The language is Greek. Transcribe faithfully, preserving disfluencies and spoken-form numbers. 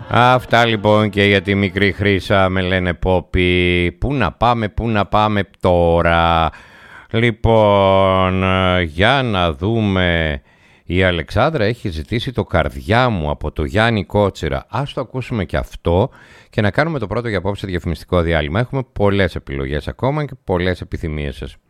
Αυτά λοιπόν και για τη μικρή Χρύσα, με λένε Πόπι. Πού να πάμε, πού να πάμε τώρα. Λοιπόν, για να δούμε. Η Αλεξάνδρα έχει ζητήσει το «Καρδιά μου» από το Γιάννη Κότσιρα. Ας το ακούσουμε και αυτό και να κάνουμε το πρώτο για απόψε διαφημιστικό διάλειμμα. Έχουμε πολλές επιλογές ακόμα και πολλές επιθυμίες σας.